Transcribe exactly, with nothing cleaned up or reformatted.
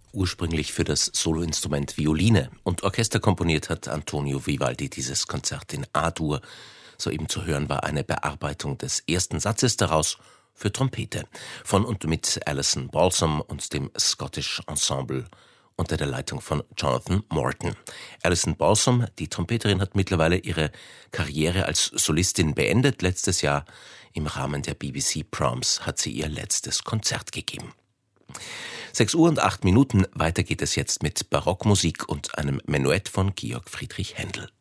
ursprünglich für das Soloinstrument Violine und Orchester komponiert hat Antonio Vivaldi dieses Konzert in A-Dur. Soeben zu hören war eine Bearbeitung des ersten Satzes daraus für Trompete von und mit Alison Balsom und dem Scottish Ensemble unter der Leitung von Jonathan Morton. Alison Balsom, die Trompeterin, hat mittlerweile ihre Karriere als Solistin beendet. Letztes Jahr im Rahmen der B B C Proms hat sie ihr letztes Konzert gegeben. Sechs Uhr und acht Minuten, weiter geht es jetzt mit Barockmusik und einem Menuett von Georg Friedrich Händel.